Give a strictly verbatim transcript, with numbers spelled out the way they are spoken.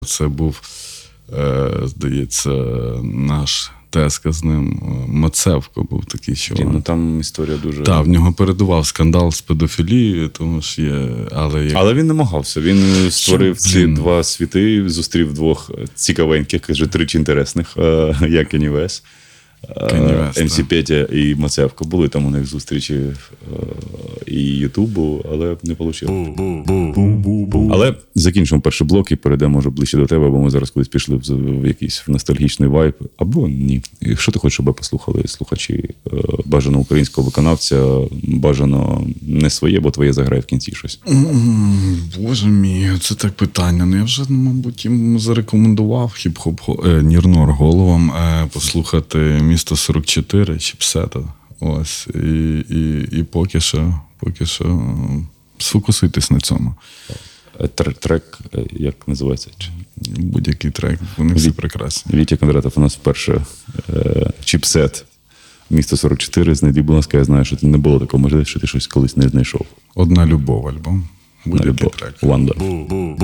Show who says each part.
Speaker 1: Це був, е, здається, наш тезка з ним. Мацевко був такий, що...
Speaker 2: Ну там історія дуже...
Speaker 1: Так, в нього передував скандал з педофілією, тому що є... Але, як...
Speaker 2: Але він намагався. Він створив
Speaker 1: Що,
Speaker 2: ці
Speaker 1: блін.
Speaker 2: два світи, зустрів двох цікавеньких, каже, тричі інтересних, як Кенні Вест. Ем Сі Петя і Мацевко. Були там у них зустрічі і Ютубу, але не вийшло. Але закінчимо перший блок і перейдемо може ближче до тебе, бо ми зараз кудись пішли в якийсь ностальгічний вайб. Або ні. І що ти хочеш, щоб послухали слухачі? Бажано українського виконавця, бажано не своє, бо твоє заграє в кінці щось.
Speaker 1: Боже мій, це так питання. Ну я вже, мабуть, їм зарекомендував хіп-хоп е, Нірнор головам е, послухати «Місто сорок чотири» Чіпсета. Ось. І, і, і поки що, поки що сфокусуйтесь на цьому.
Speaker 2: Трек, трек як називається?
Speaker 1: Будь-який трек, вони всі прекрасні.
Speaker 2: Вітя Кондратов у нас вперше е, Чіпсет. «Місто сорок чотири», знайди, будь ласка, я знаю, що не було такого можливості, що ти щось колись не знайшов.
Speaker 1: «Одна любов» альбом. Будь-який трек.
Speaker 2: One Love.